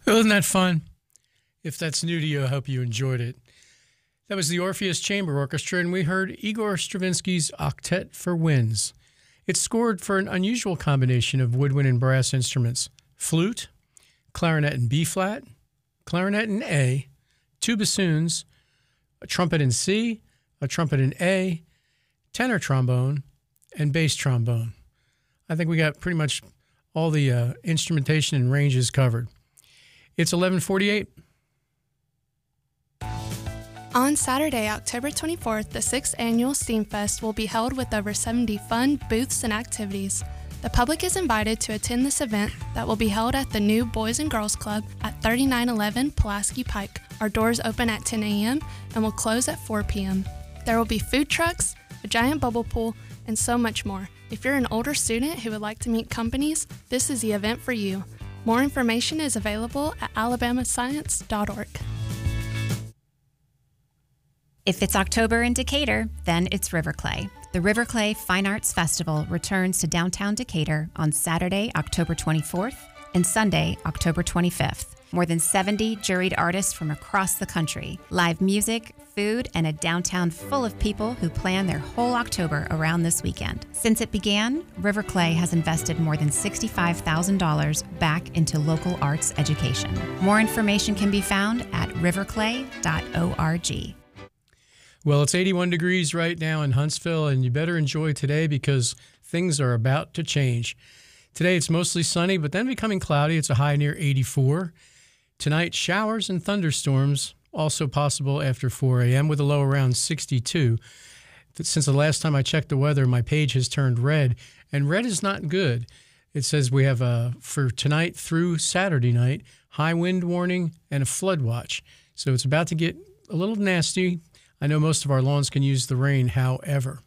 Wasn't that fun? If that's new to you, I hope you enjoyed it. That was the Orpheus Chamber Orchestra, and we heard Igor Stravinsky's Octet for Winds. It's scored for an unusual combination of woodwind and brass instruments: flute, clarinet in B-flat, clarinet in A, two bassoons, a trumpet in C, a trumpet in A, tenor trombone, and bass trombone. I think we got pretty much all the instrumentation and ranges covered. It's 11:48. On Saturday, October 24th, the 6th Annual Steamfest will be held with over 70 fun booths and activities. The public is invited to attend this event that will be held at the new Boys and Girls Club at 3911 Pulaski Pike. Our doors open at 10 a.m. and will close at 4 p.m. There will be food trucks, a giant bubble pool, and so much more. If you're an older student who would like to meet companies, this is the event for you. More information is available at alabamascience.org. If it's October in Decatur, then it's Riverclay. The Riverclay Fine Arts Festival returns to downtown Decatur on Saturday, October 24th and Sunday, October 25th. More than 70 juried artists from across the country, live music, food, and a downtown full of people who plan their whole October around this weekend. Since it began, Riverclay has invested more than $65,000 back into local arts education. More information can be found at riverclay.org. Well, it's 81 degrees right now in Huntsville, and you better enjoy today because things are about to change. Today it's mostly sunny, but then becoming cloudy. It's a high near 84. Tonight, showers and thunderstorms also possible after 4 a.m. with a low around 62. Since the last time I checked the weather, my page has turned red, and red is not good. It says we have for tonight through Saturday night, high wind warning and a flood watch. So it's about to get a little nasty. I know most of our lawns can use the rain, however.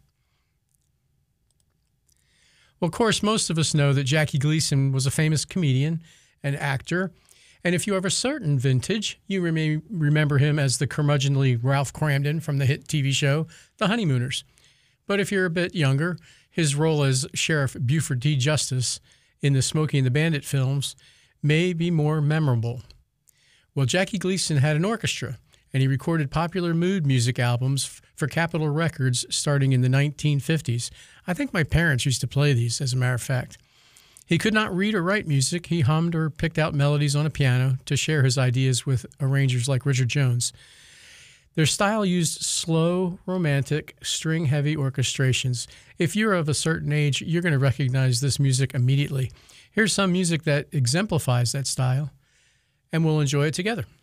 Well, of course, most of us know that Jackie Gleason was a famous comedian and actor. And if you have a certain vintage, you may remember him as the curmudgeonly Ralph Cramden from the hit TV show The Honeymooners. But if you're a bit younger, his role as Sheriff Buford T. Justice in the Smokey and the Bandit films may be more memorable. Well, Jackie Gleason had an orchestra, and he recorded popular mood music albums for Capitol Records starting in the 1950s. I think my parents used to play these, as a matter of fact. He could not read or write music. He hummed or picked out melodies on a piano to share his ideas with arrangers like Richard Jones. Their style used slow, romantic, string-heavy orchestrations. If you're of a certain age, you're going to recognize this music immediately. Here's some music that exemplifies that style, and we'll enjoy it together.